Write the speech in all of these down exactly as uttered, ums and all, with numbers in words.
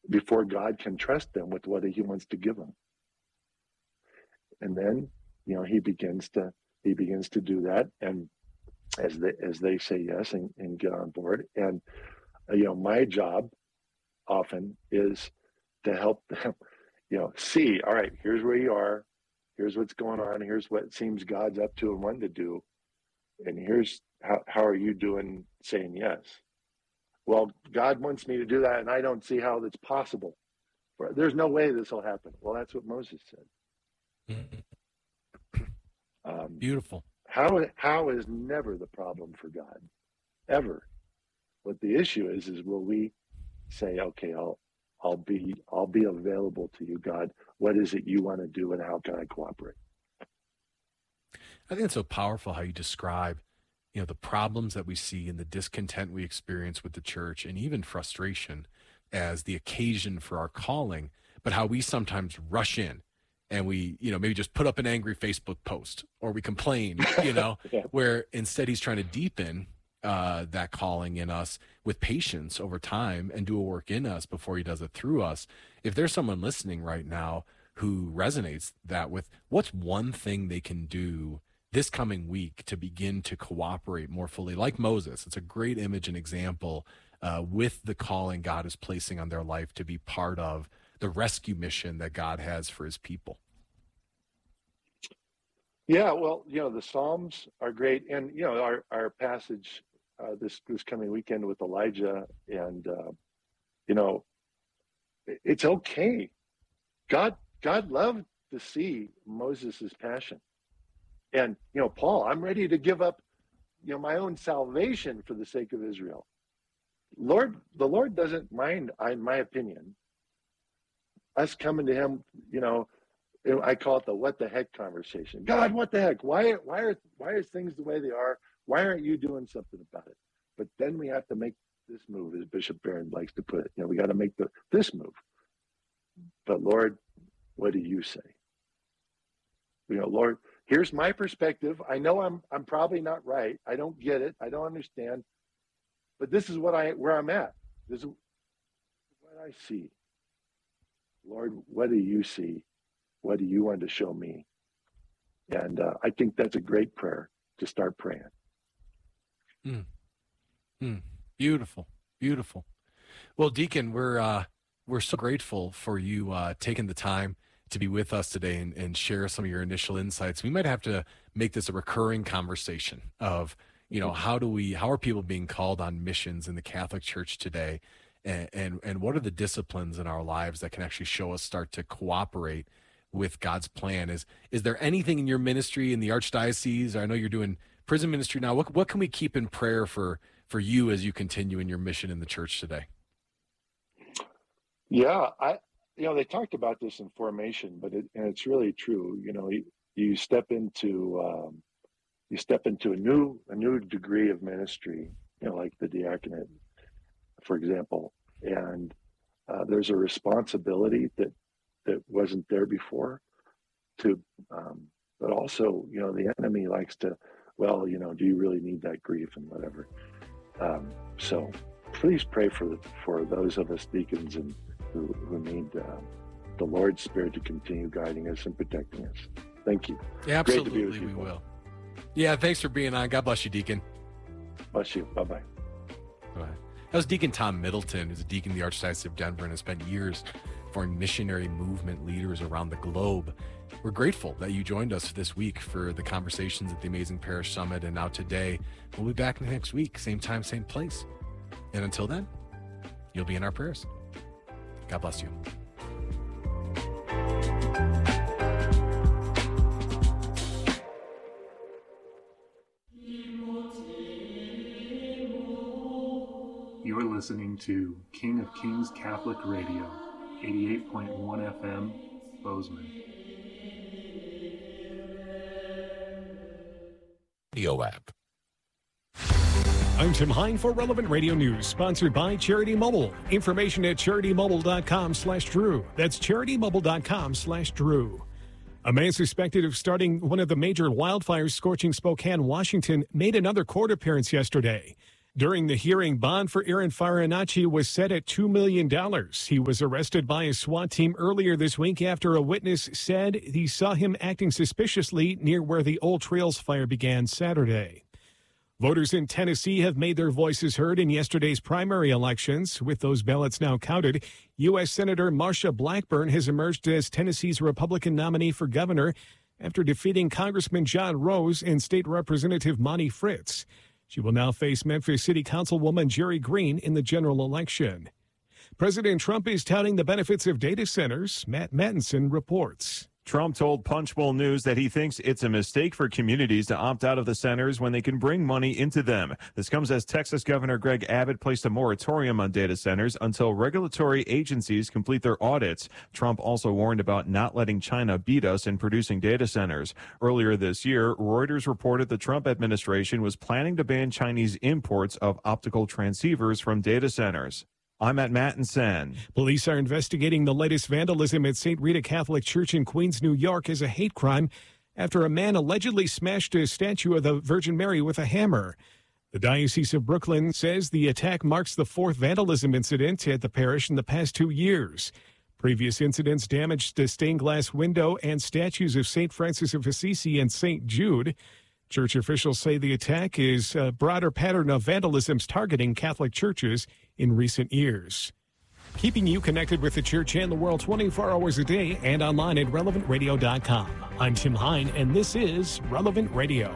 before God can trust them with what he wants to give them. And then, you know, he begins to he begins to do that, and as they as they say yes and, and get on board. And uh, you know, my job often is to help them, you know, see, all right, here's where you are, here's what's going on, here's what it seems God's up to and wanting to do, and here's how how are you doing saying yes? Well, God wants me to do that, and I don't see how that's possible. There's no way this will happen. Well, that's what Moses said. Um, Beautiful. How how is never the problem for God, ever. What the issue is is will we say, okay, I'll I'll be I'll be available to you, God. What is it you want to do, and how can I cooperate? I think it's so powerful how you describe, you know, the problems that we see and the discontent we experience with the church, and even frustration as the occasion for our calling, but how we sometimes rush in and we, you know, maybe just put up an angry Facebook post, or we complain, you know, yeah. where instead he's trying to deepen uh, that calling in us with patience over time and do a work in us before he does it through us. If there's someone listening right now who resonates that with, what's one thing they can do this coming week to begin to cooperate more fully, like Moses? It's a great image and example uh, with the calling God is placing on their life to be part of the rescue mission that God has for his people. Yeah, well, you know, the Psalms are great. And, you know, our, our passage uh, this, this coming weekend with Elijah, and, uh, you know, it's okay. God, God loved to see Moses's passion. And, you know, Paul, I'm ready to give up, you know, my own salvation for the sake of Israel. Lord, the Lord doesn't mind, in my opinion, us coming to him, you know, I call it the what the heck conversation. God, what the heck? Why, why are, why are things the way they are? Why aren't you doing something about it? But then we have to make this move, as Bishop Barron likes to put it. You know, we got to make the this move. But Lord, what do you say? You know, Lord, here's my perspective. I know I'm I'm probably not right. I don't get it. I don't understand. But this is what I where I'm at. This is what I see. Lord, what do you see? What do you want to show me? And uh, I think that's a great prayer to start praying. Mm. Mm. Beautiful, beautiful. Well, Deacon, we're uh, we're so grateful for you uh, taking the time to be with us today and, and share some of your initial insights. We might have to make this a recurring conversation of, you know, how do we, how are people being called on missions in the Catholic Church today? And, and, and what are the disciplines in our lives that can actually show us start to cooperate with God's plan? Is, is there anything in your ministry in the Archdiocese? I know you're doing prison ministry now. What, what can we keep in prayer for, for you as you continue in your mission in the church today? Yeah, I, you know, they talked about this in formation, but it, and it's really true. You know, you, you step into um, you step into a new a new degree of ministry. You know, like the diaconate, for example, and uh, there's a responsibility that that wasn't there before. To, um, but also, you know, the enemy likes to, well, you know, do you really need that grief and whatever? Um, so, please pray for the, for those of us deacons and. Who, who need uh, the Lord's Spirit to continue guiding us and protecting us. Thank you. Yeah, absolutely, we you. will. Yeah, thanks for being on. God bless you, Deacon. Bless you. Bye-bye. Bye. That was Deacon Tom Middleton, who's a deacon in the Archdiocese of Denver and has spent years forming missionary movement leaders around the globe. We're grateful that you joined us this week for the conversations at the Amazing Parish Summit. And now today, we'll be back next week, same time, same place. And until then, you'll be in our prayers. God bless you. You're listening to King of Kings Catholic Radio, eighty-eight point one F M, Bozeman. Radio app. I'm Tim Hine for Relevant Radio News, sponsored by Charity Mobile. Information at charitymobile.com slash Drew. That's charitymobile.com slash Drew. A man suspected of starting one of the major wildfires scorching Spokane, Washington, made another court appearance yesterday. During the hearing, bond for Aaron Farinacci was set at two million dollars. He was arrested by a SWAT team earlier this week after a witness said he saw him acting suspiciously near where the Old Trails fire began Saturday. Voters in Tennessee have made their voices heard in yesterday's primary elections. With those ballots now counted, U S Senator Marsha Blackburn has emerged as Tennessee's Republican nominee for governor after defeating Congressman John Rose and State Representative Monty Fritz. She will now face Memphis City Councilwoman Jerry Green in the general election. President Trump is touting the benefits of data centers. Matt Mattinson reports. Trump told Punchbowl News that he thinks it's a mistake for communities to opt out of the centers when they can bring money into them. This comes as Texas Governor Greg Abbott placed a moratorium on data centers until regulatory agencies complete their audits. Trump also warned about not letting China beat us in producing data centers. Earlier this year, Reuters reported the Trump administration was planning to ban Chinese imports of optical transceivers from data centers. I'm at Mattinson. Police are investigating the latest vandalism at Saint Rita Catholic Church in Queens, New York as a hate crime after a man allegedly smashed a statue of the Virgin Mary with a hammer. The Diocese of Brooklyn says the attack marks the fourth vandalism incident at the parish in the past two years. Previous incidents damaged a stained glass window and statues of Saint Francis of Assisi and Saint Jude. Church officials say the attack is a broader pattern of vandalisms targeting Catholic churches in recent years. Keeping you connected with the church and the world twenty-four hours a day and online at relevant radio dot com. I'm Tim Hine, and this is Relevant Radio.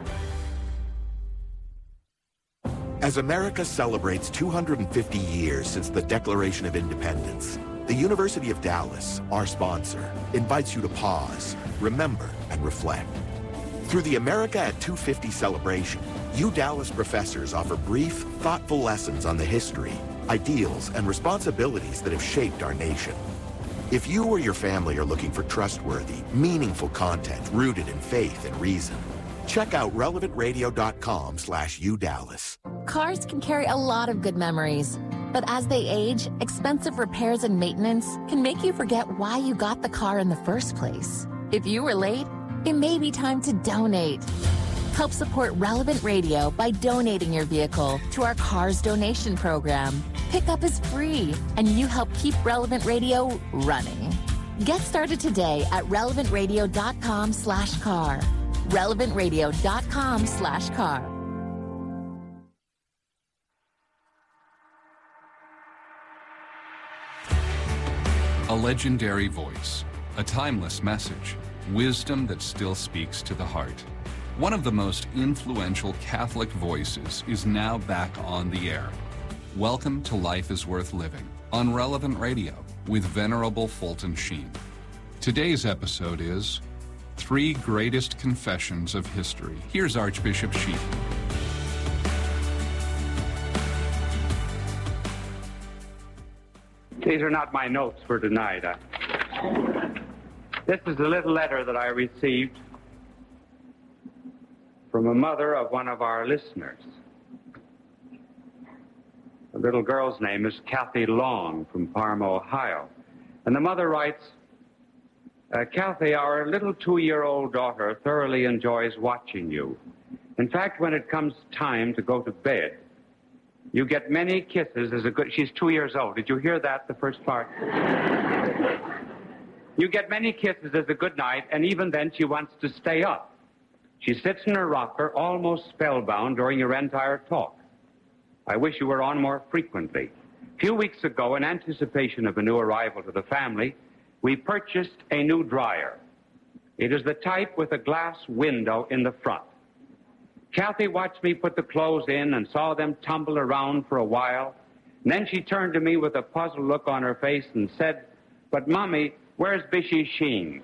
As America celebrates two hundred fifty years since the Declaration of Independence, the University of Dallas, our sponsor, invites you to pause, remember, and reflect. Through the America at two fifty celebration, U Dallas professors offer brief, thoughtful lessons on the history, ideals, and responsibilities that have shaped our nation. If you or your family are looking for trustworthy, meaningful content rooted in faith and reason, check out relevant radio dot com slash U Dallas. Cars can carry a lot of good memories, but as they age, expensive repairs and maintenance can make you forget why you got the car in the first place. If you were late, it may be time to donate. Help support Relevant Radio by donating your vehicle to our Cars Donation Program. Pickup is free, and you help keep Relevant Radio running. Get started today at relevant radio dot com slash car. relevant radio dot com slash car. A legendary voice, a timeless message, wisdom that still speaks to the heart. One of the most influential Catholic voices is now back on the air. Welcome to Life is Worth Living on Relevant Radio with Venerable Fulton Sheen. Today's episode is Three Greatest Confessions of History. Here's Archbishop Sheen. These are not my notes for tonight. Uh, this is a little letter that I received from a mother of one of our listeners. The little girl's name is Kathy Long from Parma, Ohio. And the mother writes, uh, Kathy, our little two-year-old daughter thoroughly enjoys watching you. In fact, when it comes time to go to bed, you get many kisses as a good... She's two years old. Did you hear that, the first part? You get many kisses as a good night, and even then she wants to stay up. She sits in her rocker, almost spellbound during your entire talk. I wish you were on more frequently. A few weeks ago, in anticipation of a new arrival to the family, we purchased a new dryer. It is the type with a glass window in the front. Kathy watched me put the clothes in and saw them tumble around for a while. And then she turned to me with a puzzled look on her face and said, "But, Mommy, where's Bishy Sheen?"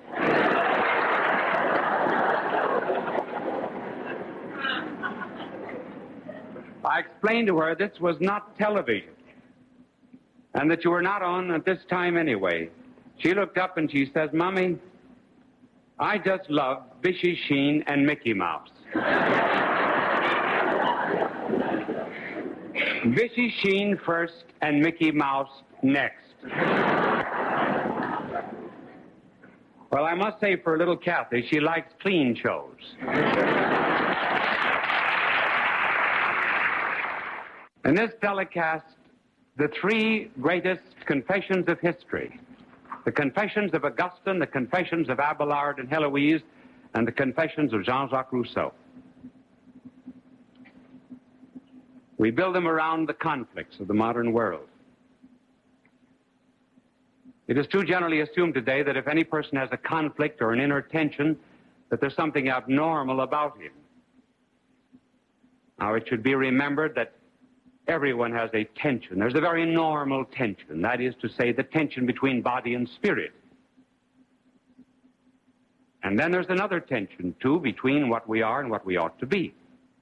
I explained to her this was not television and that you were not on at this time anyway. She looked up and she says, "Mommy, I just love Bishy Sheen and Mickey Mouse." Bishy Sheen first and Mickey Mouse next. Well, I must say for little Kathy, she likes clean shows. In this telecast, the three greatest confessions of history, the confessions of Augustine, the confessions of Abelard and Heloise, and the confessions of Jean-Jacques Rousseau. We build them around the conflicts of the modern world. It is too generally assumed today that if any person has a conflict or an inner tension, that there's something abnormal about him. Now, it should be remembered that everyone has a tension. There's a very normal tension. That is to say, the tension between body and spirit. And then there's another tension, too, between what we are and what we ought to be.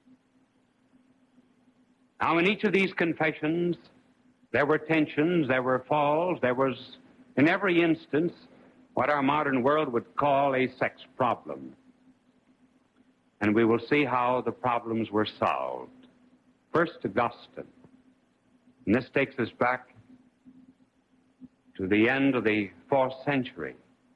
Now, in each of these confessions, there were tensions, there were falls, there was, in every instance, what our modern world would call a sex problem. And we will see how the problems were solved. First, Augustine. And this takes us back to the end of the fourth century.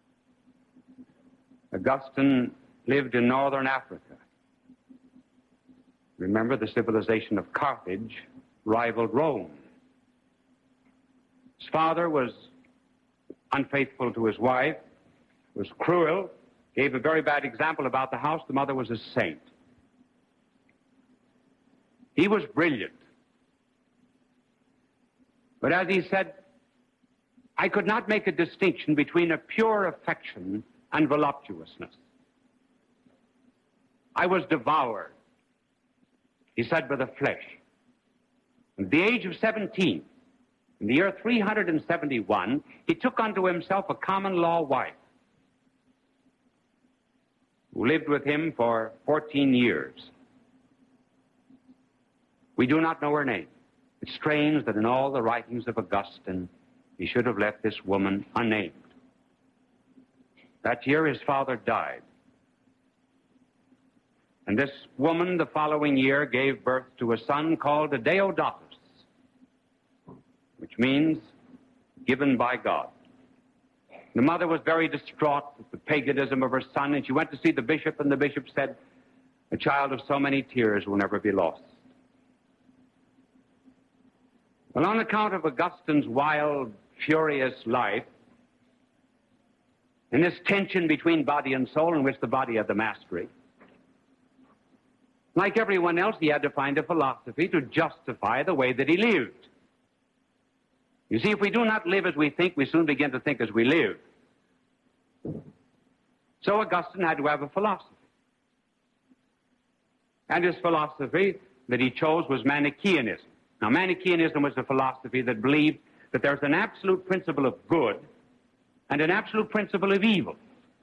Augustine lived in northern Africa. Remember, the civilization of Carthage rivaled Rome. His father was unfaithful to his wife, was cruel, gave a very bad example about the house. The mother was a saint. He was brilliant. But as he said, I could not make a distinction between a pure affection and voluptuousness. I was devoured, he said, by the flesh. At the age of seventeen, in the year three hundred seventy-one, he took unto himself a common law wife who lived with him for fourteen years. We do not know her name. It's strange that in all the writings of Augustine, he should have left this woman unnamed. That year, his father died. And this woman, the following year, gave birth to a son called Deodatus, which means given by God. The mother was very distraught at the paganism of her son, and she went to see the bishop, and the bishop said, a child of so many tears will never be lost. Well, on account of Augustine's wild, furious life, and this tension between body and soul in which the body had the mastery, like everyone else, he had to find a philosophy to justify the way that he lived. You see, if we do not live as we think, we soon begin to think as we live. So Augustine had to have a philosophy. And his philosophy that he chose was Manichaeanism. Now, Manichaeanism was a philosophy that believed that there's an absolute principle of good and an absolute principle of evil.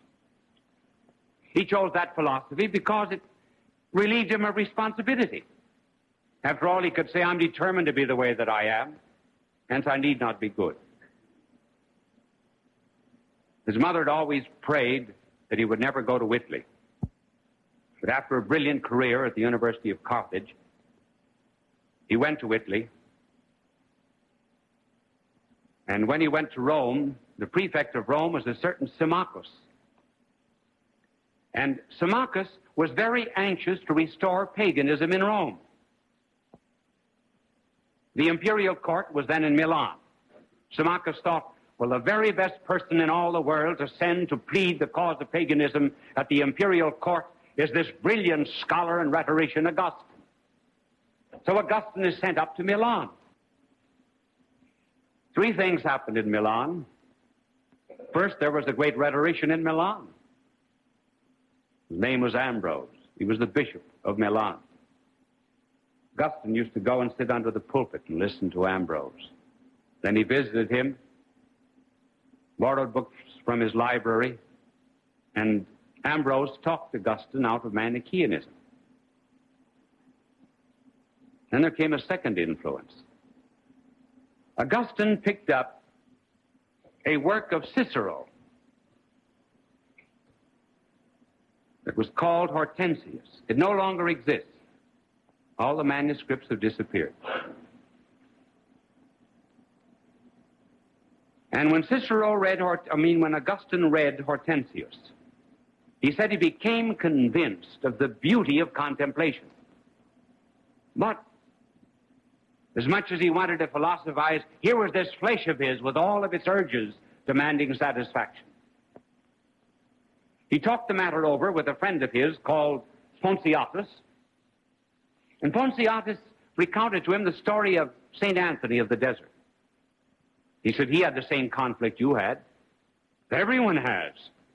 He chose that philosophy because it relieved him of responsibility. After all, he could say, I'm determined to be the way that I am, hence I need not be good. His mother had always prayed that he would never go to Whitley. But after a brilliant career at the University of Carthage, he went to Whitley. And when he went to Rome, the prefect of Rome was a certain Symmachus. And Symmachus was very anxious to restore paganism in Rome. The imperial court was then in Milan. Symmachus thought, well, the very best person in all the world to send to plead the cause of paganism at the imperial court is this brilliant scholar and rhetorician Augustine. So Augustine is sent up to Milan. Three things happened in Milan. First, there was a great rhetorician in Milan. His name was Ambrose. He was the bishop of Milan. Augustine used to go and sit under the pulpit and listen to Ambrose. Then he visited him, borrowed books from his library, and Ambrose talked Augustine out of Manichaeanism. Then there came a second influence. Augustine picked up a work of Cicero that was called Hortensius. It no longer exists. All the manuscripts have disappeared. And when Cicero read, Hort- I mean, when Augustine read Hortensius, he said he became convinced of the beauty of contemplation. But As much as he wanted to philosophize, here was this flesh of his with all of its urges demanding satisfaction. He talked the matter over with a friend of his called Ponciatus, and Ponciatus recounted to him the story of Saint Anthony of the desert. He said he had the same conflict you had. Everyone has.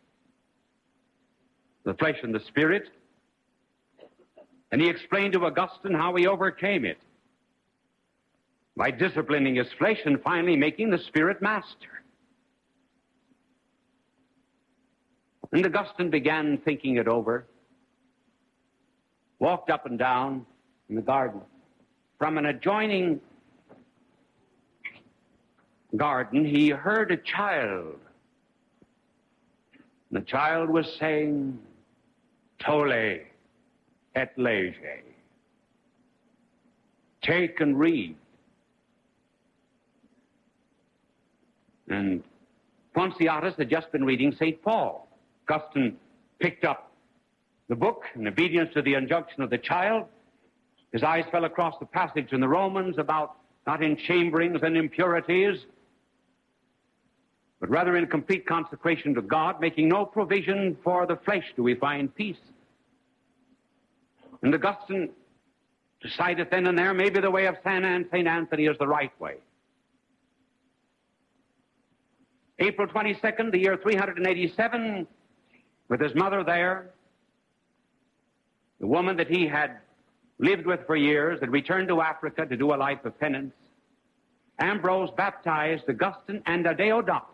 The flesh and the spirit. And he explained to Augustine how he overcame it by disciplining his flesh and finally making the spirit master. And Augustine began thinking it over, walked up and down in the garden. From an adjoining garden, he heard a child. And the child was saying, Tolle et lege. Take and read. And Ponciatus had just been reading Saint Paul. Augustine picked up the book in obedience to the injunction of the child. His eyes fell across the passage in the Romans about not in chamberings and impurities, but rather in complete consecration to God, making no provision for the flesh do we find peace. And Augustine decided then and there maybe the way of Saint Anthony is the right way. April twenty-second, the year three hundred eighty-seven, with his mother there, the woman that he had lived with for years, had returned to Africa to do a life of penance, Ambrose baptized Augustine and Adeodatus,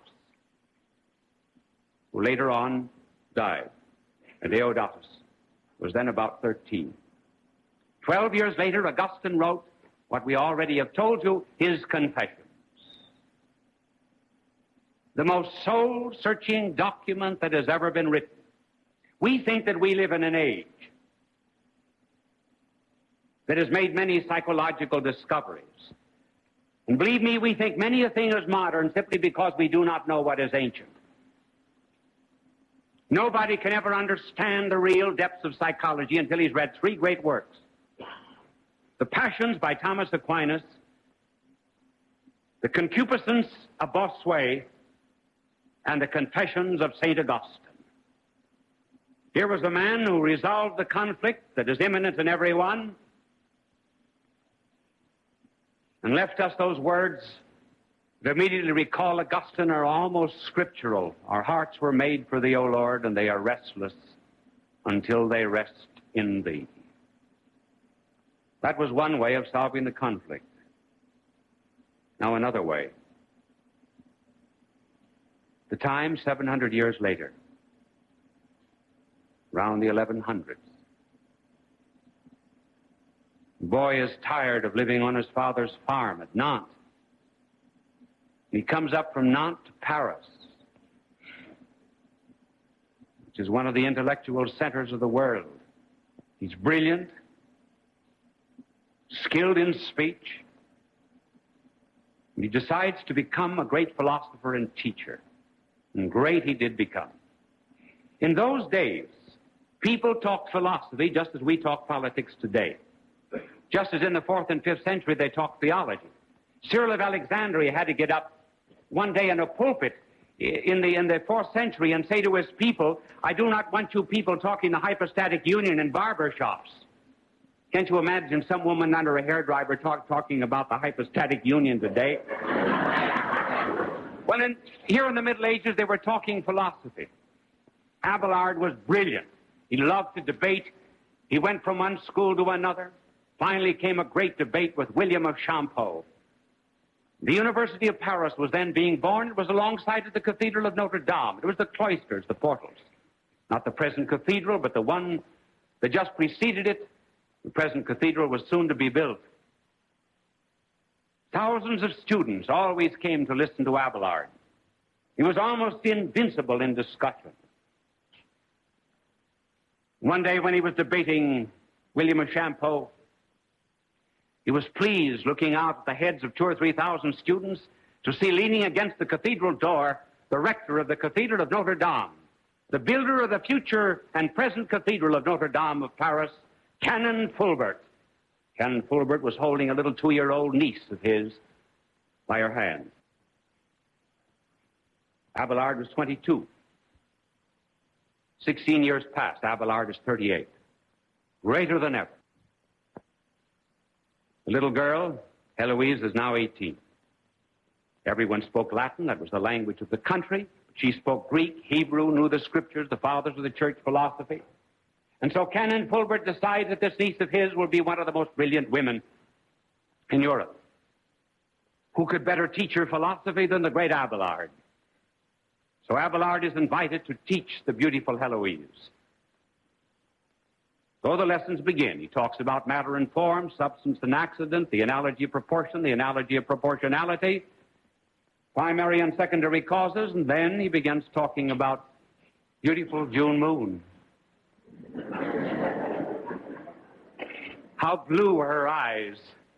who later on died. Adeodatus was then about thirteen. Twelve years later, Augustine wrote what we already have told you, his Confessions. The most soul-searching document that has ever been written. We think that we live in an age that has made many psychological discoveries. And believe me, we think many a thing is modern simply because we do not know what is ancient. Nobody can ever understand the real depths of psychology until he's read three great works. The Passions by Thomas Aquinas, The Concupiscence of Bossuet, and The Confessions of Saint Augustine. Here was a man who resolved the conflict that is imminent in every one and left us those words that immediately recall Augustine are almost scriptural. Our hearts were made for thee, O Lord, and they are restless until they rest in thee. That was one way of solving the conflict. Now another way. The time, seven hundred years later, around the eleven hundreds. The boy is tired of living on his father's farm at Nantes. He comes up from Nantes to Paris, which is one of the intellectual centers of the world. He's brilliant, skilled in speech. He decides to become a great philosopher and teacher. And great he did become. In those days, people talked philosophy just as we talk politics today. Just as in the fourth and fifth century they talked theology. Cyril of Alexandria had to get up one day in a pulpit in the, in the fourth century and say to his people, I do not want you people talking the hypostatic union in barber shops. Can't you imagine some woman under a hairdryer talk, talking about the hypostatic union today? Well, in, here in the Middle Ages, they were talking philosophy. Abelard was brilliant. He loved to debate. He went from one school to another. Finally came a great debate with William of Champeaux. The University of Paris was then being born. It was alongside of the Cathedral of Notre Dame. It was the cloisters, the portals. Not the present cathedral, but the one that just preceded it. The present cathedral was soon to be built. Thousands of students always came to listen to Abelard. He was almost invincible in discussion. One day when he was debating William of Champeaux, he was pleased looking out at the heads of two or three thousand students to see leaning against the cathedral door the rector of the Cathedral of Notre Dame, the builder of the future and present Cathedral of Notre Dame of Paris, Canon Fulbert, Canon Fulbert was holding a little two-year-old niece of his by her hand. Abelard was twenty-two. Sixteen years passed. Abelard is thirty-eight. Greater than ever. The little girl, Heloise, is now eighteen. Everyone spoke Latin. That was the language of the country. She spoke Greek, Hebrew, knew the scriptures, the fathers of the church philosophy. And so Canon Fulbert decides that this niece of his will be one of the most brilliant women in Europe. Who could better teach her philosophy than the great Abelard? So Abelard is invited to teach the beautiful Heloise. So the lessons begin. He talks about matter and form, substance and accident, the analogy of proportion, the analogy of proportionality, primary and secondary causes, and then he begins talking about beautiful June moon. How blue are her eyes.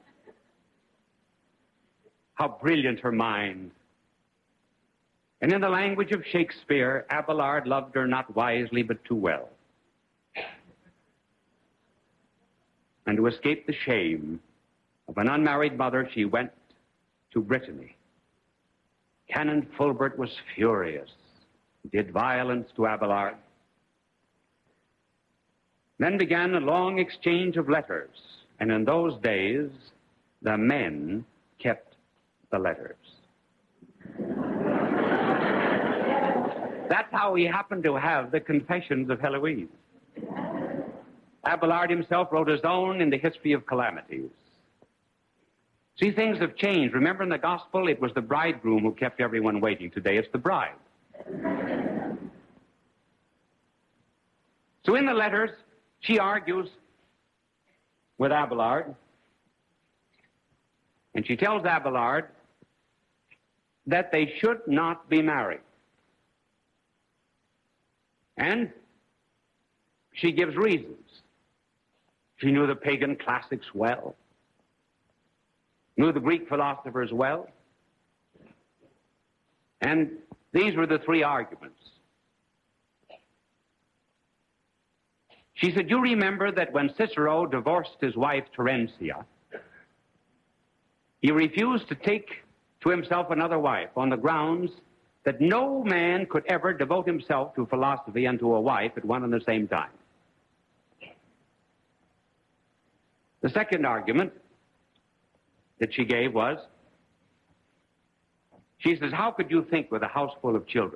How brilliant her mind. And in the language of Shakespeare, Abelard loved her not wisely but too well. And to escape the shame of an unmarried mother, she went to Brittany. Canon Fulbert was furious, did violence to Abelard. Then began a long exchange of letters, and in those days, the men kept the letters. That's how he happened to have the Confessions of Heloise. Abelard himself wrote his own in the History of Calamities. See, things have changed. Remember in the gospel, it was the bridegroom who kept everyone waiting. Today, it's the bride. So in the letters, she argues with Abelard, and she tells Abelard that they should not be married. And she gives reasons. She knew the pagan classics well, knew the Greek philosophers well, and these were the three arguments. She said, you remember that when Cicero divorced his wife Terentia, he refused to take to himself another wife on the grounds that no man could ever devote himself to philosophy and to a wife at one and the same time. The second argument that she gave was, she says, how could you think with a house full of children?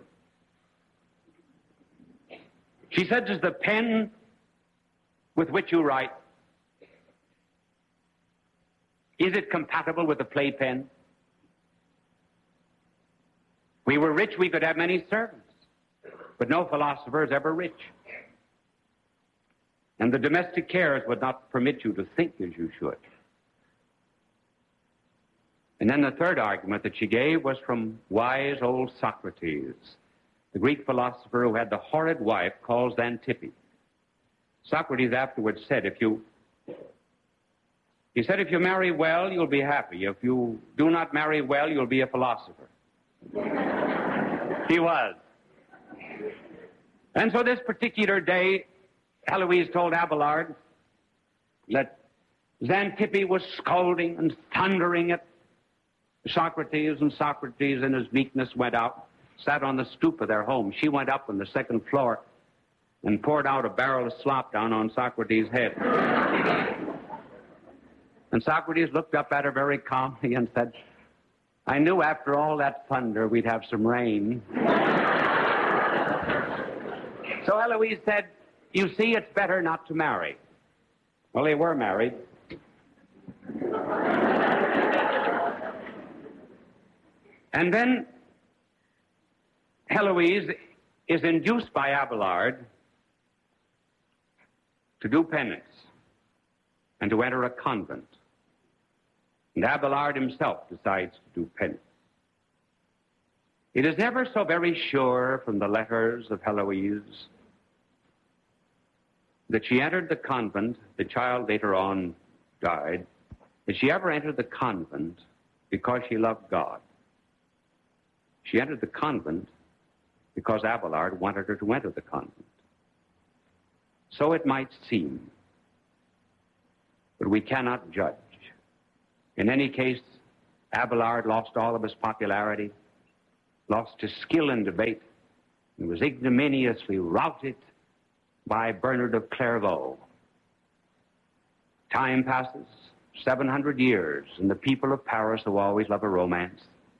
She said, does the pen with which you write, is it compatible with the playpen? We were rich, we could have many servants, but no philosopher is ever rich. And the domestic cares would not permit you to think as you should. And then the third argument that she gave was from wise old Socrates, the Greek philosopher who had the horrid wife called Xanthippe. Socrates afterwards said, if you, he said, if you marry well, you'll be happy. If you do not marry well, you'll be a philosopher. He was. And so this particular day, Heloise told Abelard that Xanthippe was scolding and thundering at Socrates, and Socrates in his meekness went out, sat on the stoop of their home. She went up on the second floor and poured out a barrel of slop down on Socrates' head. And Socrates looked up at her very calmly and said, I knew after all that thunder we'd have some rain. So Heloise said, you see, it's better not to marry. Well, they were married. And then Heloise is induced by Abelard to do penance and to enter a convent. And Abelard himself decides to do penance. It is never so very sure from the letters of Heloise that she entered the convent, the child later on died, that she ever entered the convent because she loved God. She entered the convent because Abelard wanted her to enter the convent. So it might seem. but we cannot judge. In any case, Abelard lost all of his popularity, lost his skill in debate, and was ignominiously routed by Bernard of Clairvaux. Time passes, seven hundred years, and the people of Paris, who always love a romance,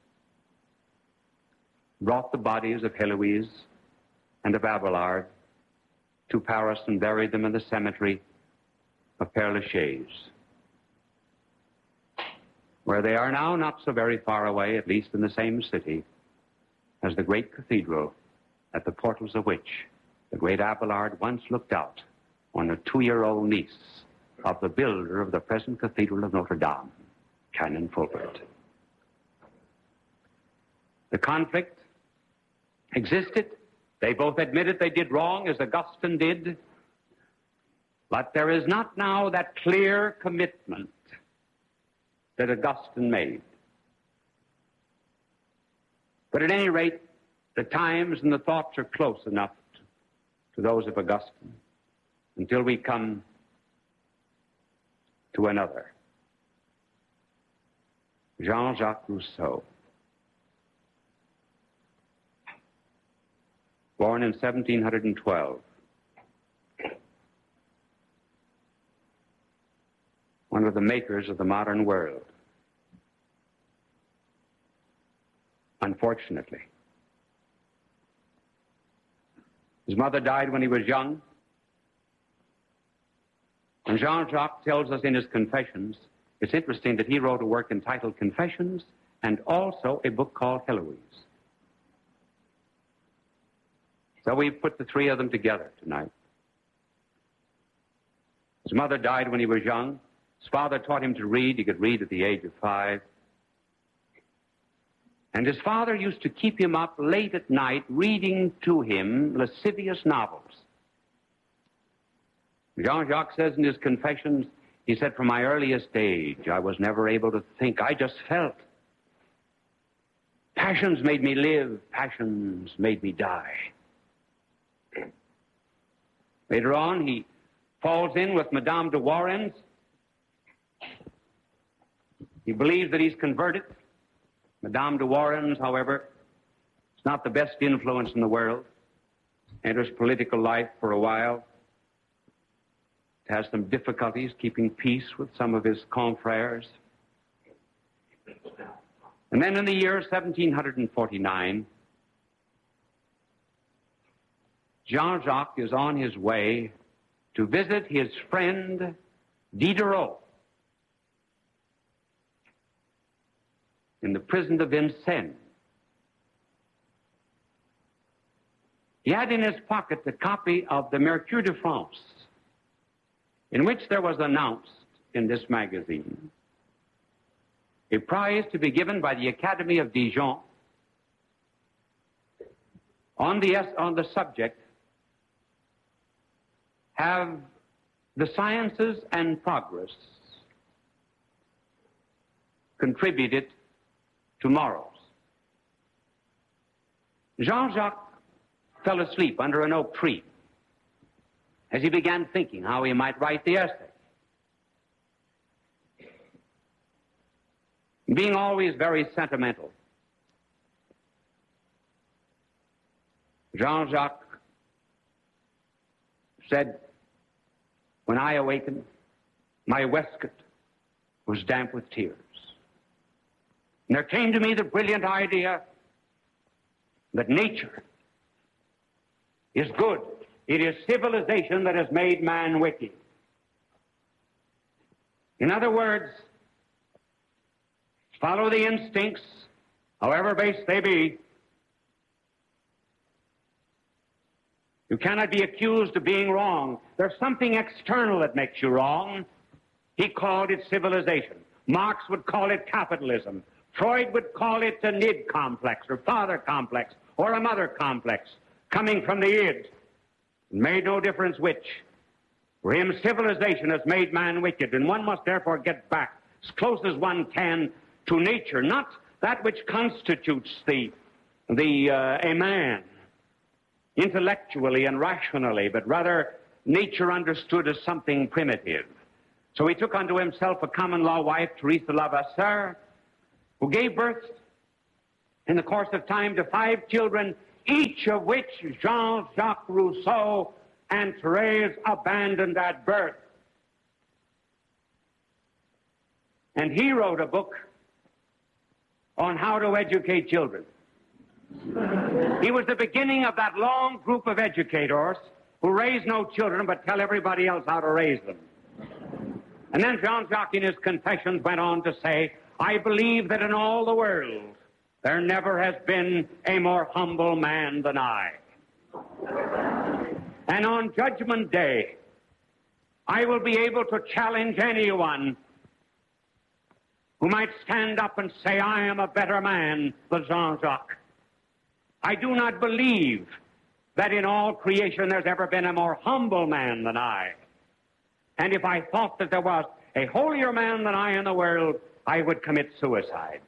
brought the bodies of Heloise and of Abelard to Paris and buried them in the cemetery of Père Lachaise, where they are now not so very far away, at least in the same city, as the great cathedral at the portals of which the great Abelard once looked out on a two-year-old niece of the builder of the present Cathedral of Notre Dame, Canon Fulbert. The conflict existed. They both admitted they did wrong, as Augustine did. But there is not now that clear commitment that Augustine made. But at any rate, the times and the thoughts are close enough to those of Augustine until we come to another, Jean-Jacques Rousseau. Born in seventeen twelve. One of the makers of the modern world. Unfortunately. His mother died when he was young. And Jean-Jacques tells us in his Confessions, it's interesting that he wrote a work entitled Confessions and also a book called Heloise. So we've put the three of them together tonight. His mother died when he was young. His father taught him to read. He could read at the age of five. And his father used to keep him up late at night reading to him lascivious novels. Jean-Jacques says in his Confessions, he said, from my earliest age, I was never able to think. I just felt. Passions made me live. Passions made me die. Later on, he falls in with Madame de Warens. He believes that he's converted. Madame de Warens, however, is not the best influence in the world. Enters political life for a while. Has some difficulties keeping peace with some of his confrères. And then in the year seventeen forty-nine, Jean-Jacques is on his way to visit his friend Diderot in the prison of Vincennes. He had in his pocket the copy of the Mercure de France, in which there was announced in this magazine a prize to be given by the Academy of Dijon on the, on the subject, have the sciences and progress contributed to morals. Jean-Jacques fell asleep under an oak tree as he began thinking how he might write the essay. Being always very sentimental, Jean-Jacques said, when I awakened, my waistcoat was damp with tears. And there came to me the brilliant idea that nature is good. It is civilization that has made man wicked. In other words, follow the instincts, however base they be. You cannot be accused of being wrong. There's something external that makes you wrong. He called it civilization. Marx would call it capitalism. Freud would call it a nid complex, or father complex, or a mother complex, coming from the id. It made no difference which. For him, civilization has made man wicked, and one must therefore get back as close as one can to nature, not that which constitutes the, the uh, a man, intellectually and rationally, but rather nature understood as something primitive, So he took unto himself a common law wife, Teresa Levasseur, who gave birth in the course of time to five children, each of which Jean-Jacques Rousseau and Therese abandoned at birth. And he wrote a book on how to educate children. He was the beginning of that long group of educators who raise no children but tell everybody else how to raise them. And then Jean-Jacques in his Confessions went on to say, I believe that in all the world there never has been a more humble man than I. And on Judgment Day, I will be able to challenge anyone who might stand up and say, I am a better man than Jean-Jacques. I do not believe that in all creation there's ever been a more humble man than I. And if I thought that there was a holier man than I in the world, I would commit suicide.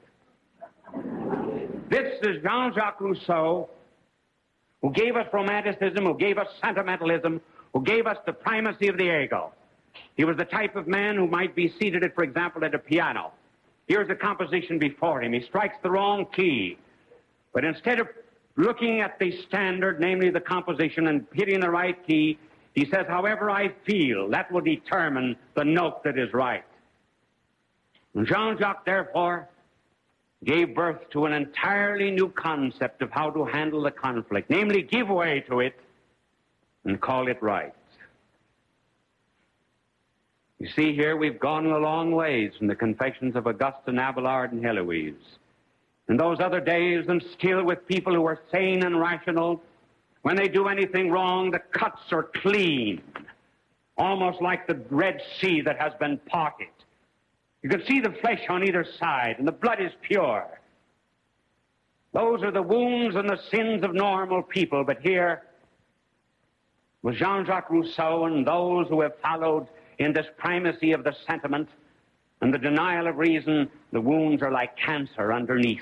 This is Jean-Jacques Rousseau, who gave us romanticism, who gave us sentimentalism, who gave us the primacy of the ego. He was the type of man who might be seated, at, for example, at a piano. Here's a composition before him. He strikes the wrong key. But instead of looking at the standard, namely the composition, and hitting the right key, he says, however I feel, that will determine the note that is right. And Jean-Jacques, therefore, gave birth to an entirely new concept of how to handle the conflict, namely give way to it and call it right. You see, here we've gone a long ways from the Confessions of Augustine, Abelard, and Heloise. In those other days, and still with people who are sane and rational, when they do anything wrong, the cuts are clean, almost like the Red Sea that has been parted. You can see the flesh on either side, and the blood is pure. Those are the wounds and the sins of normal people, but here was Jean-Jacques Rousseau and those who have followed in this primacy of the sentiment and the denial of reason. The wounds are like cancer underneath.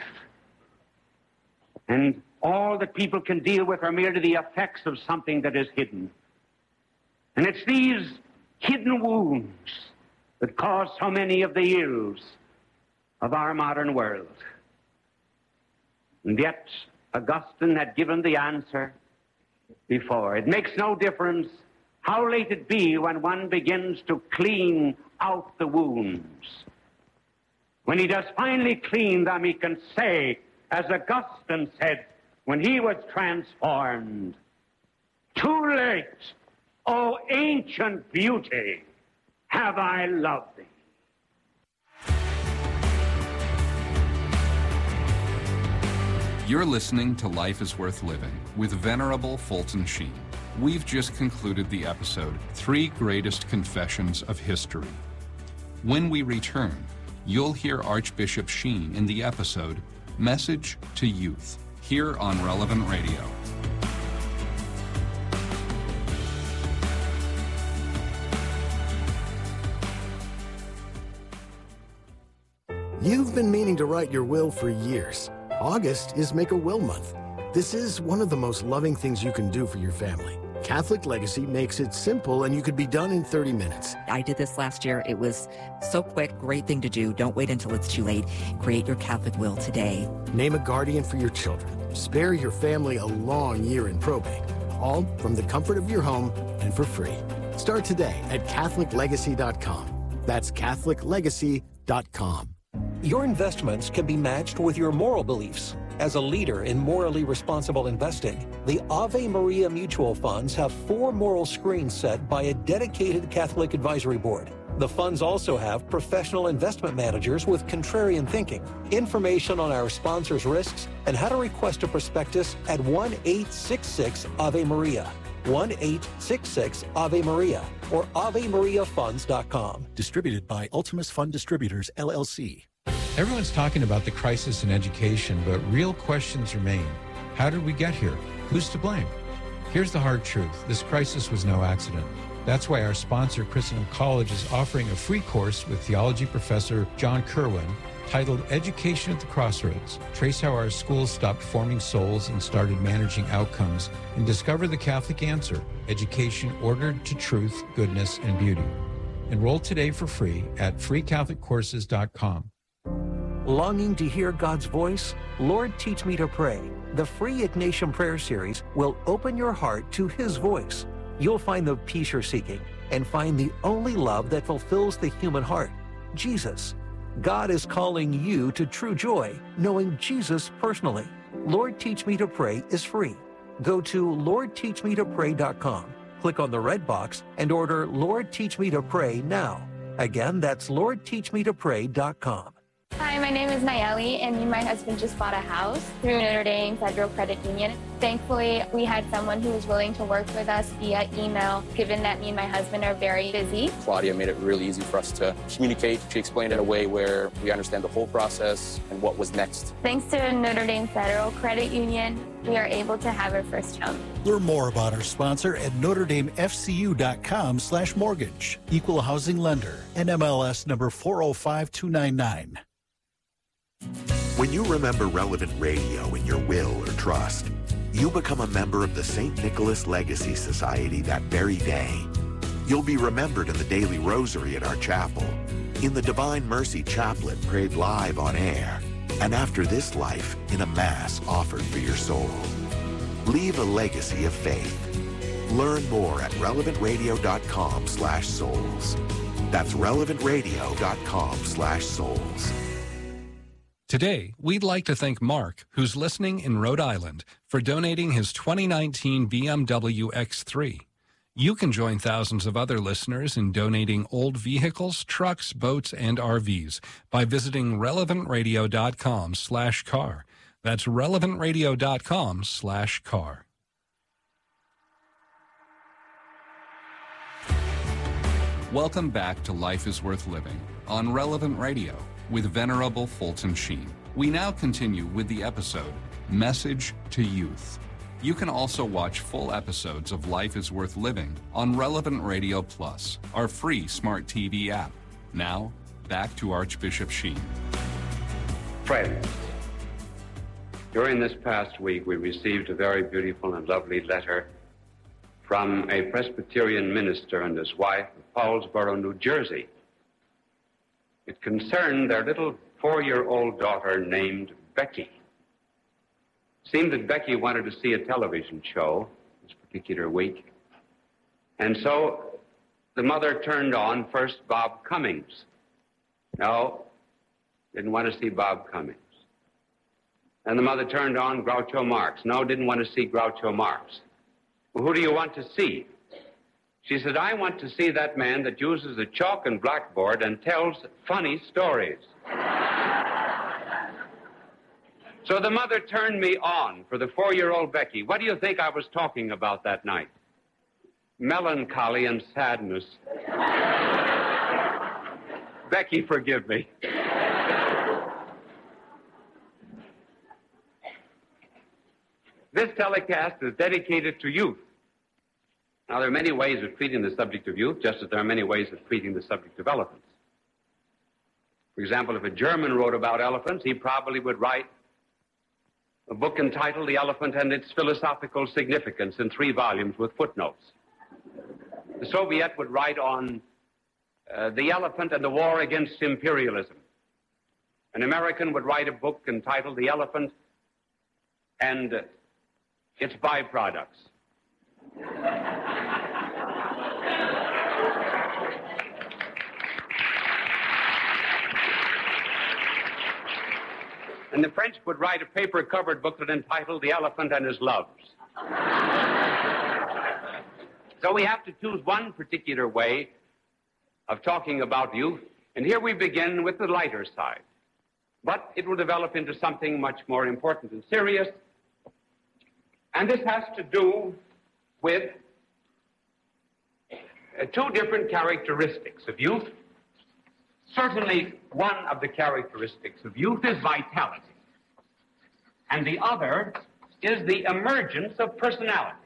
And all that people can deal with are merely the effects of something that is hidden. And it's these hidden wounds that cause so many of the ills of our modern world. And yet, Augustine had given the answer before. It makes no difference how late it be when one begins to clean out the wounds. When he does finally clean them, he can say, as Augustine said when he was transformed, too late, O ancient beauty, have I loved thee. You're listening to Life is Worth Living with Venerable Fulton Sheen. We've just concluded the episode, Three Greatest Confessions of History. When we return, you'll hear Archbishop Sheen in the episode, Message to Youth, here on Relevant Radio. You've been meaning to write your will for years. August is Make-A-Will Month. This is one of the most loving things you can do for your family. Catholic Legacy makes it simple, and you could be done in thirty minutes. I did this last year. It was so quick, great thing to do. Don't wait until it's too late. Create your Catholic will today. Name a guardian for your children. Spare your family a long year in probate. All from the comfort of your home and for free. Start today at Catholic Legacy dot com. That's Catholic Legacy dot com. Your investments can be matched with your moral beliefs. As a leader in morally responsible investing, the Ave Maria Mutual Funds have four moral screens set by a dedicated Catholic advisory board. The funds also have professional investment managers with contrarian thinking. Information on our sponsors' risks and how to request a prospectus at one eight six six Ave Maria. one eight six six Ave Maria or ave maria funds dot com. Distributed by Ultimus Fund Distributors, L L C. Everyone's talking about the crisis in education, but real questions remain. How did we get here? Who's to blame? Here's the hard truth. This crisis was no accident. That's why our sponsor, Christendom College, is offering a free course with theology professor John Kerwin titled Education at the Crossroads. Trace how our schools stopped forming souls and started managing outcomes, and discover the Catholic answer, education ordered to truth, goodness, and beauty. Enroll today for free at free catholic courses dot com. Longing to hear God's voice? Lord, Teach Me to Pray. The free Ignatian Prayer Series will open your heart to His voice. You'll find the peace you're seeking and find the only love that fulfills the human heart, Jesus. God is calling you to true joy, knowing Jesus personally. Lord, Teach Me to Pray is free. Go to lord teach me to pray dot com, click on the red box, and order Lord, Teach Me to Pray now. Again, that's lord teach me to pray dot com. Hi, my name is Nayeli, and me and my husband just bought a house through Notre Dame Federal Credit Union. Thankfully, we had someone who was willing to work with us via email, given that me and my husband are very busy. Claudia made it really easy for us to communicate. She explained it in a way where we understand the whole process and what was next. Thanks to Notre Dame Federal Credit Union, we are able to have our first home. Learn more about our sponsor at notre dame f c u dot com slash mortgage. Equal housing lender. N M L S number four oh five two nine nine. When you remember Relevant Radio in your will or trust, you become a member of the Saint Nicholas Legacy Society that very day. You'll be remembered in the daily rosary at our chapel, in the Divine Mercy Chaplet prayed live on air, and after this life in a Mass offered for your soul. Leave a legacy of faith. Learn more at relevant radio dot com slash souls. That's relevant radio dot com slash souls. Today, we'd like to thank Mark, who's listening in Rhode Island, for donating his twenty nineteen B M W X three. You can join thousands of other listeners in donating old vehicles, trucks, boats, and R Vs by visiting relevant radio dot com slash car. That's relevant radio dot com slash car. Welcome back to Life is Worth Living on Relevant Radio with Venerable Fulton Sheen. We now continue with the episode, Message to Youth. You can also watch full episodes of Life is Worth Living on Relevant Radio Plus, our free smart T V app. Now, back to Archbishop Sheen. Friends, during this past week, we received a very beautiful and lovely letter from a Presbyterian minister and his wife of Paulsboro, New Jersey. It concerned their little four-year-old daughter named Becky. It seemed that Becky wanted to see a television show this particular week. And so the mother turned on first Bob Cummings. No, didn't want to see Bob Cummings. And the mother turned on Groucho Marx. No, didn't want to see Groucho Marx. Well, who do you want to see? She said, I want to see that man that uses a chalk and blackboard and tells funny stories. So the mother turned me on for the four-year-old Becky. What do you think I was talking about that night? Melancholy and sadness. Becky, forgive me. This telecast is dedicated to youth. Now, there are many ways of treating the subject of youth, just as there are many ways of treating the subject of elephants. For example, if a German wrote about elephants, he probably would write a book entitled The Elephant and Its Philosophical Significance in three volumes with footnotes. The Soviet would write on uh, the elephant and the war against imperialism. An American would write a book entitled The Elephant and uh, Its Byproducts. And the French would write a paper-covered booklet entitled The Elephant and His Loves. So we have to choose one particular way of talking about youth, and here we begin with the lighter side. But it will develop into something much more important and serious, and this has to do with uh, two different characteristics of youth. Certainly, one of the characteristics of youth is vitality, and the other is the emergence of personality.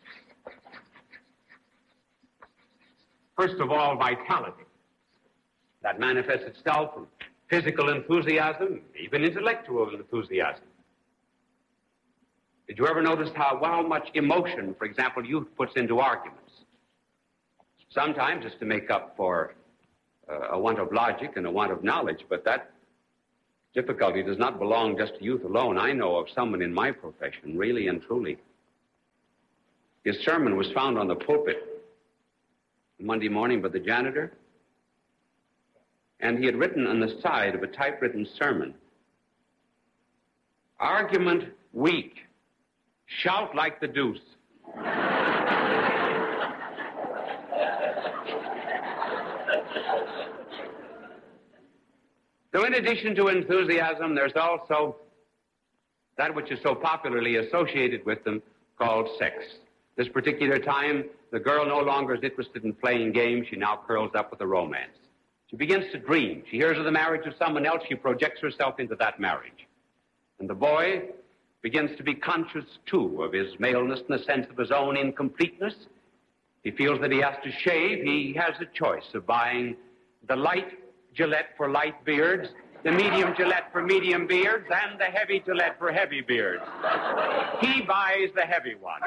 First of all, vitality. That manifests itself in physical enthusiasm, even intellectual enthusiasm. Did you ever notice how, how much emotion, for example, youth puts into arguments? Sometimes it's to make up for uh, a want of logic and a want of knowledge, but that difficulty does not belong just to youth alone. I know of someone in my profession, really and truly. His sermon was found on the pulpit Monday morning by the janitor, and he had written on the side of a typewritten sermon, "Argument weak, shout like the deuce." So in addition to enthusiasm, there's also that which is so popularly associated with them called sex. This particular time, the girl no longer is interested in playing games. She now curls up with a romance. She begins to dream. She hears of the marriage of someone else. She projects herself into that marriage. And the boy begins to be conscious, too, of his maleness and the sense of his own incompleteness. He feels that he has to shave. He has a choice of buying the light Gillette for light beards, the medium Gillette for medium beards, and the heavy Gillette for heavy beards. He buys the heavy one.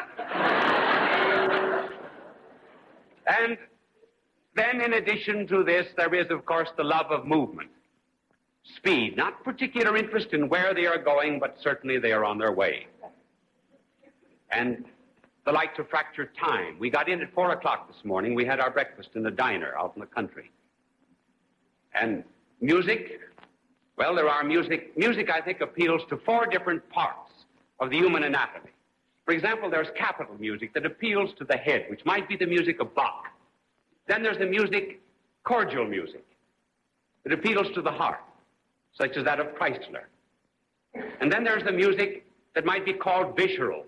And then, in addition to this, there is, of course, the love of movement. Speed, not particular interest in where they are going, but certainly they are on their way. And the like to fracture time. We got in at four o'clock this morning. We had our breakfast in the diner out in the country. And music, well, there are music. Music, I think, appeals to four different parts of the human anatomy. For example, there's capital music that appeals to the head, which might be the music of Bach. Then there's the music, cordial music, that appeals to the heart, such as that of Chrysler. And then there's the music that might be called visceral.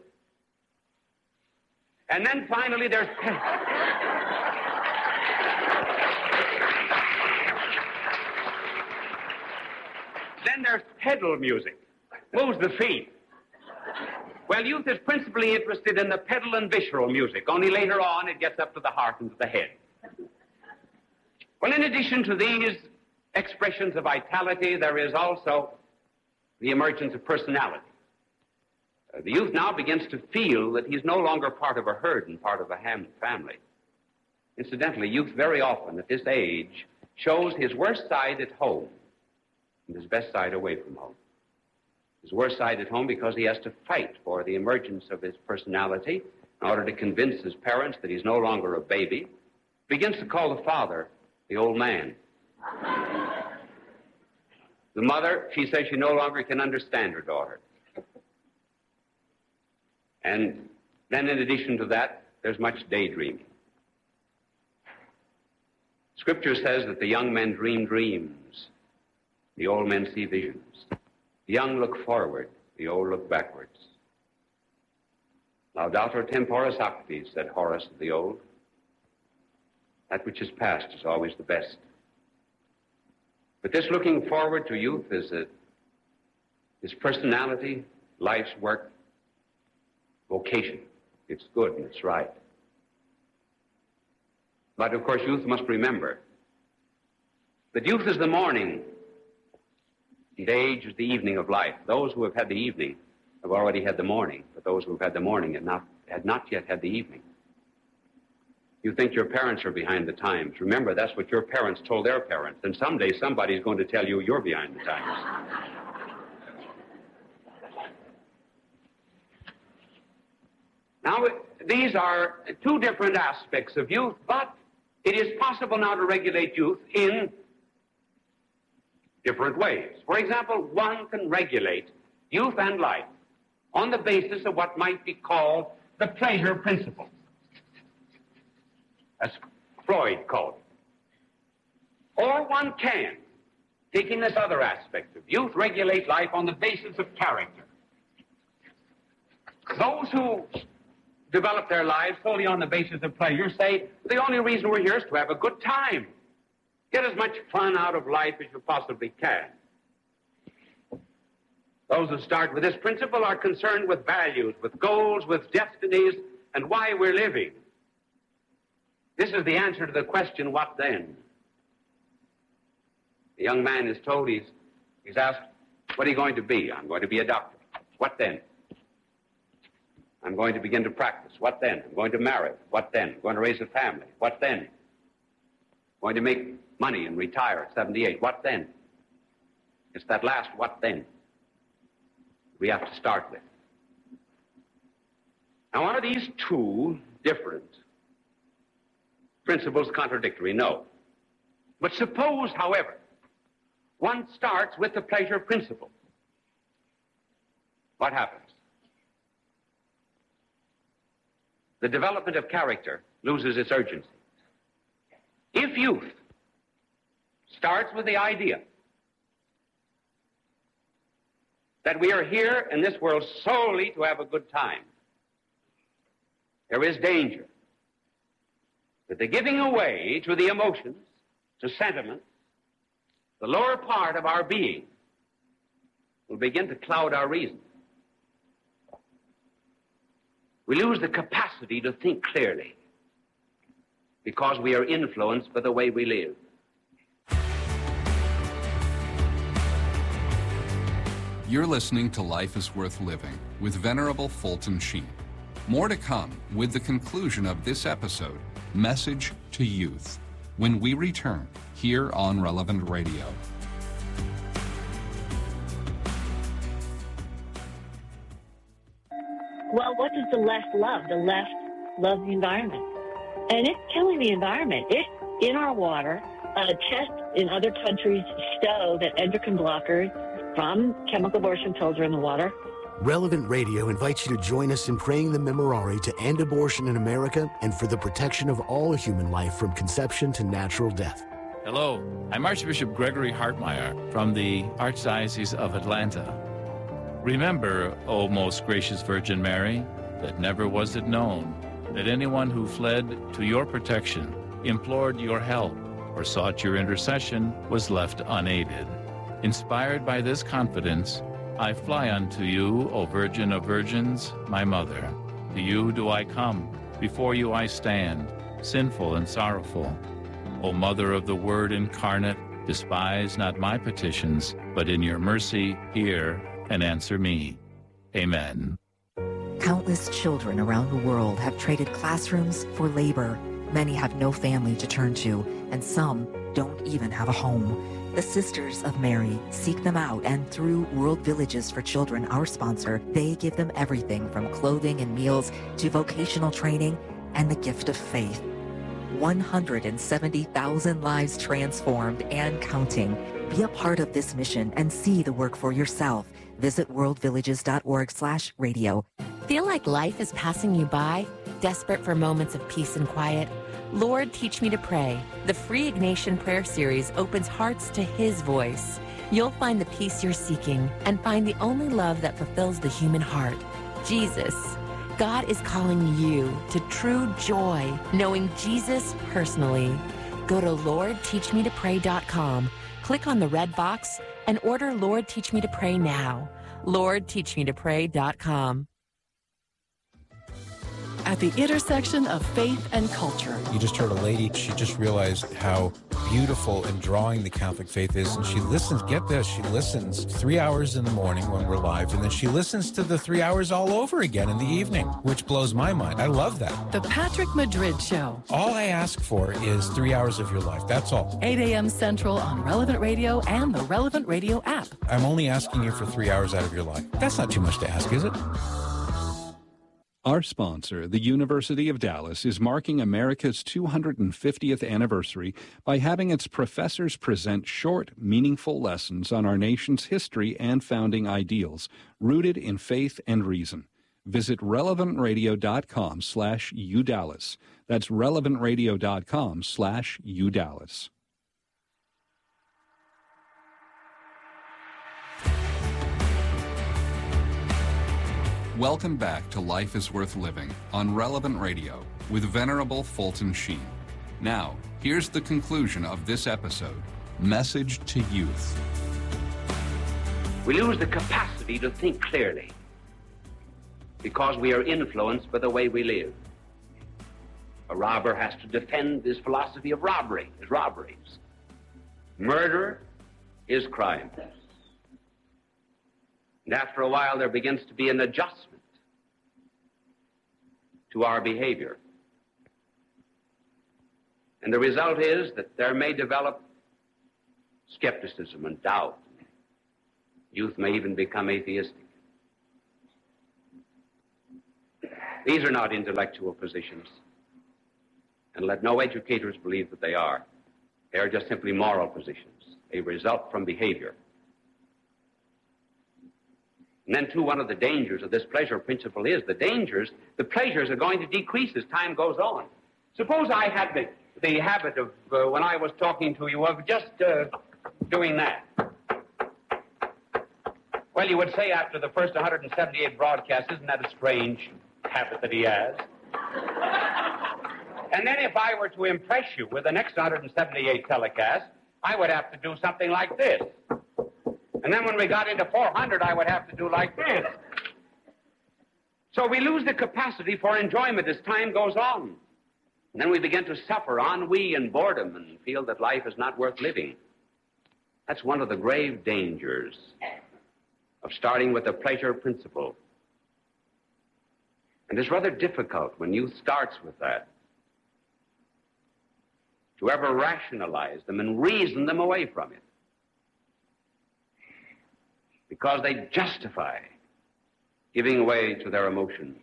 And then finally there's... Then there's pedal music, moves the feet. Well, youth is principally interested in the pedal and visceral music, only later on it gets up to the heart and to the head. Well, in addition to these expressions of vitality, there is also the emergence of personality. Uh, the youth now begins to feel that he's no longer part of a herd and part of a ham family. Incidentally, youth very often at this age shows his worst side at home and his best side away from home. His worst side at home because he has to fight for the emergence of his personality in order to convince his parents that he's no longer a baby. Begins to call the father the old man. The mother, she says she no longer can understand her daughter. And then in addition to that, there's much daydreaming. Scripture says that the young men dream dreams. The old men see visions. The young look forward. The old look backwards. Laudator temporis actis, said Horace of the old. That which is past is always the best. But this looking forward to youth is a, his personality, life's work, vocation. It's good and it's right. But of course, youth must remember that youth is the morning, and age is the evening of life. Those who have had the evening have already had the morning, but those who have had the morning had not, had not yet had the evening. You think your parents are behind the times. Remember, that's what your parents told their parents, and someday somebody's going to tell you you're behind the times. Now, these are two different aspects of youth, but it is possible now to regulate youth in different ways. For example, one can regulate youth and life on the basis of what might be called the pleasure principle, as Freud called it. Or one can, taking this other aspect of youth, regulate life on the basis of character. Those who develop their lives solely on the basis of pleasure say, the only reason we're here is to have a good time. Get as much fun out of life as you possibly can. Those who start with this principle are concerned with values, with goals, with destinies, and why we're living. This is the answer to the question, what then? The young man is told, he's, he's asked, what are you going to be? I'm going to be a doctor. What then? I'm going to begin to practice. What then? I'm going to marry. What then? I'm going to raise a family. What then? I'm going to make money and retire at seventy-eight. What then? It's that last what then we have to start with. Now, are these two different principles contradictory? No. But suppose, however, one starts with the pleasure principle. What happens? The development of character loses its urgency. If youth starts with the idea that we are here in this world solely to have a good time, there is danger that the giving away to the emotions, to sentiment, the lower part of our being will begin to cloud our reason. We lose the capacity to think clearly because we are influenced by the way we live. You're listening to Life is Worth Living with Venerable Fulton Sheen. More to come with the conclusion of this episode, Message to Youth, when we return here on Relevant Radio. Well, what does the left love? The left loves the environment. And it's killing the environment. It's in our water. Uh, tests in other countries show that endocrine blockers from chemical abortion pills are in the water. Relevant Radio invites you to join us in praying the Memorare to end abortion in America and for the protection of all human life from conception to natural death. Hello, I'm Archbishop Gregory Hartmeyer from the Archdiocese of Atlanta. Remember, O most gracious Virgin Mary, that never was it known that anyone who fled to your protection, implored your help, or sought your intercession was left unaided. Inspired by this confidence, I fly unto you, O Virgin of Virgins, my Mother. To you do I come, before you I stand, sinful and sorrowful. O Mother of the Word incarnate, despise not my petitions, but in your mercy hear and answer me. Amen. Countless children around the world have traded classrooms for labor. Many have no family to turn to, and some don't even have a home. The Sisters of Mary seek them out, and through World Villages for Children, our sponsor, they give them everything from clothing and meals to vocational training and the gift of faith. one hundred seventy thousand lives transformed and counting. Be a part of this mission and see the work for yourself. Visit worldvillages.org slash radio. Feel like life is passing you by? Desperate for moments of peace and quiet? Lord, Teach Me to Pray. The free Ignatian Prayer Series opens hearts to His voice. You'll find the peace you're seeking and find the only love that fulfills the human heart, Jesus. God is calling you to true joy, knowing Jesus personally. Go to lord teach me to pray dot com, click on the red box, and order Lord Teach Me to Pray now. lord teach me to pray dot com. At the intersection of faith and culture. You just heard a lady, she just realized how beautiful and drawing the Catholic faith is, and she listens, get this, she listens three hours in the morning when we're live, and then she listens to the three hours all over again in the evening, which blows my mind. I love that. The Patrick Madrid Show. All I ask for is three hours of your life, that's all. eight a.m. Central on Relevant Radio and the Relevant Radio app. I'm only asking you for three hours out of your life. That's not too much to ask, is it? Our sponsor, the University of Dallas, is marking America's two hundred fiftieth anniversary by having its professors present short, meaningful lessons on our nation's history and founding ideals, rooted in faith and reason. Visit relevantradio.com slash UDallas. That's relevantradio.com slash UDallas. Welcome back to Life is Worth Living on Relevant Radio with Venerable Fulton Sheen. Now, here's the conclusion of this episode, Message to Youth. We lose the capacity to think clearly because we are influenced by the way we live. A robber has to defend his philosophy of robbery, his robberies. Murder is crime. And after a while, there begins to be an adjustment to our behavior. And the result is that there may develop skepticism and doubt. Youth may even become atheistic. These are not intellectual positions, and let no educators believe that they are. They are just simply moral positions. They result from behavior. And then, too, one of the dangers of this pleasure principle is the dangers, the pleasures are going to decrease as time goes on. Suppose I had the, the habit of, uh, when I was talking to you, of just uh, doing that. Well, you would say after the first one hundred seventy-eight broadcasts, isn't that a strange habit that he has? And then if I were to impress you with the next one hundred seventy-eight telecasts, I would have to do something like this. And then when we got into four hundred, I would have to do like this. So we lose the capacity for enjoyment as time goes on. And then we begin to suffer ennui and boredom and feel that life is not worth living. That's one of the grave dangers of starting with the pleasure principle. And it's rather difficult when youth starts with that to ever rationalize them and reason them away from it, because they justify giving way to their emotions.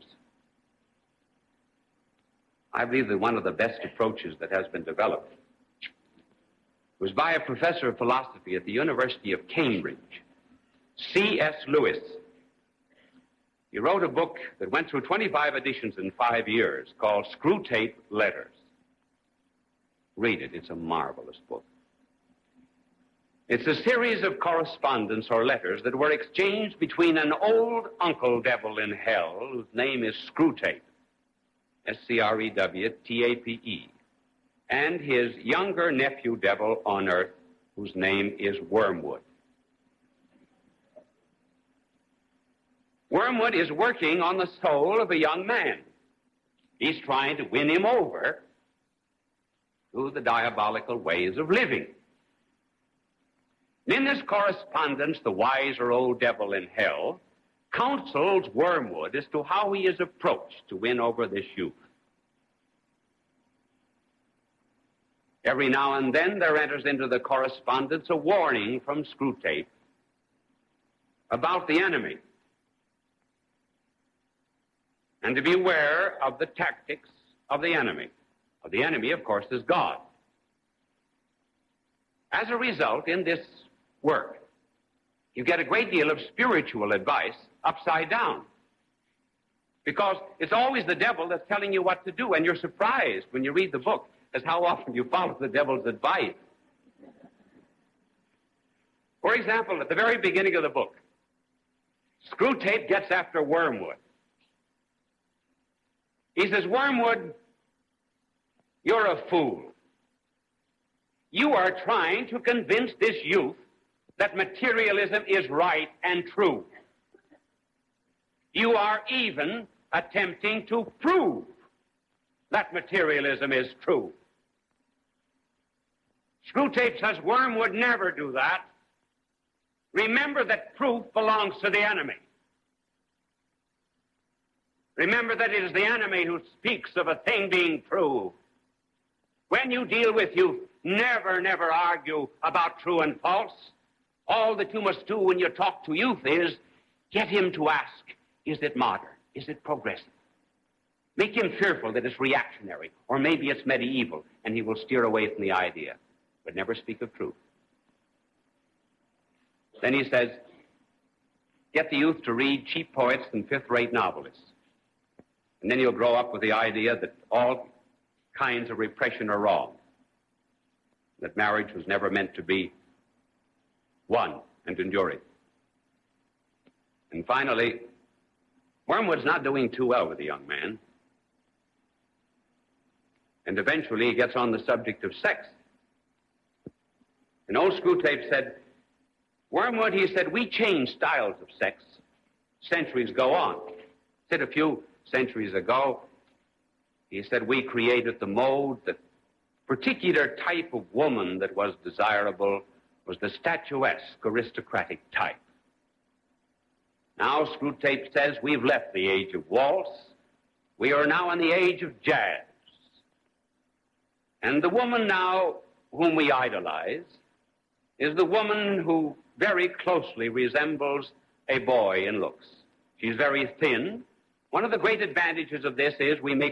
I believe that one of the best approaches that has been developed was by a professor of philosophy at the University of Cambridge, C S Lewis. He wrote a book that went through twenty-five editions in five years called Screwtape Letters. Read it. It's a marvelous book. It's a series of correspondence or letters that were exchanged between an old uncle devil in hell, whose name is Screwtape, S C R E W T A P E, and his younger nephew devil on earth, whose name is Wormwood. Wormwood is working on the soul of a young man. He's trying to win him over to the diabolical ways of living. In this correspondence, the wiser old devil in hell counsels Wormwood as to how he is approached to win over this youth. Every now and then there enters into the correspondence a warning from Screwtape about the enemy, and to beware of the tactics of the enemy. Of the enemy, of course, is God. As a result, in this work, you get a great deal of spiritual advice upside down, because it's always the devil that's telling you what to do, and you're surprised when you read the book as how often you follow the devil's advice. For example, at the very beginning of the book, Screwtape gets after Wormwood. He says, Wormwood, you're a fool. You are trying to convince this youth that materialism is right and true. You are even attempting to prove that materialism is true. Screwtape says Worm would never do that. Remember that proof belongs to the enemy. Remember that it is the enemy who speaks of a thing being true. When you deal with youth, never, never argue about true and false. All that you must do when you talk to youth is get him to ask, is it modern? Is it progressive? Make him fearful that it's reactionary, or maybe it's medieval, and he will steer away from the idea, but never speak of truth. Then he says, get the youth to read cheap poets and fifth-rate novelists. And then he'll grow up with the idea that all kinds of repression are wrong, that marriage was never meant to be one and enduring. And finally, Wormwood's not doing too well with the young man. And eventually he gets on the subject of sex. And old Screwtape said, Wormwood, he said, we change styles of sex. Centuries go on. He said a few centuries ago, he said, we created the mode, the particular type of woman that was desirable was the statuesque, aristocratic type. Now, Screwtape says, we've left the age of waltz. We are now in the age of jazz. And the woman now whom we idolize is the woman who very closely resembles a boy in looks. She's very thin. One of the great advantages of this is we make